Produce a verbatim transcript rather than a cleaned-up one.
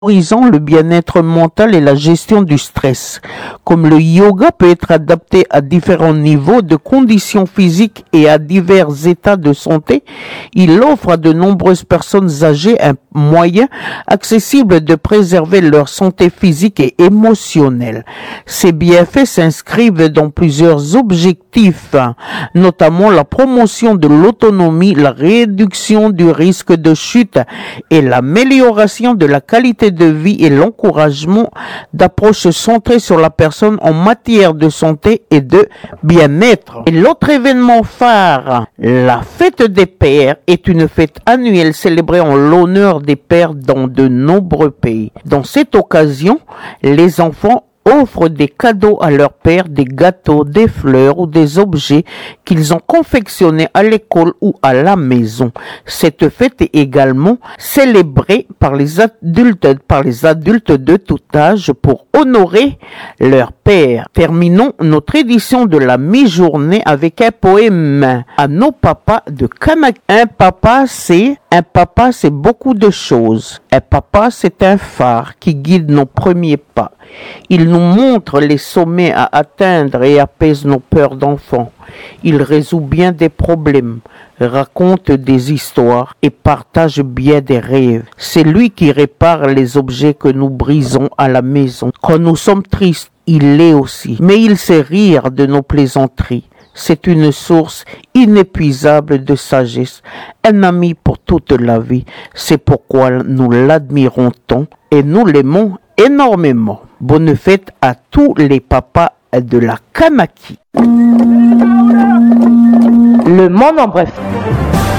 favorisant le bien-être mental et la gestion du stress. Comme le yoga peut être adapté à différents niveaux de conditions physiques et à divers états de santé, il offre à de nombreuses personnes âgées un moyen accessible de préserver leur santé physique et émotionnelle. Ces bienfaits s'inscrivent dans plusieurs objectifs, notamment la promotion de l'autonomie, la réduction du risque de chute et l'amélioration de la qualité de vie et l'encouragement d'approches centrées sur la personne en matière de santé et de bien-être. Et l'autre événement phare, la fête des pères, est une fête annuelle célébrée en l'honneur des pères dans de nombreux pays. Dans cette occasion, les enfants offrent des cadeaux à leur père, des gâteaux, des fleurs ou des objets qu'ils ont confectionnés à l'école ou à la maison. Cette fête est également célébrée par les adultes, par les adultes de tout âge pour honorer leur père. Terminons notre édition de la mi-journée avec un poème à nos papas de Kanak. Un papa, c'est un papa, c'est beaucoup de choses. Un papa, c'est un phare qui guide nos premiers pas. Il nous montre les sommets à atteindre et apaise nos peurs d'enfants. Il résout bien des problèmes, raconte des histoires et partage bien des rêves. C'est lui qui répare les objets que nous brisons à la maison. Quand nous sommes tristes, il l'est aussi. Mais il sait rire de nos plaisanteries. C'est une source inépuisable de sagesse, un ami pour toute la vie. C'est pourquoi nous l'admirons tant et nous l'aimons énormément. Bonne fête à tous les papas de la Kamaki. Le monde en bref.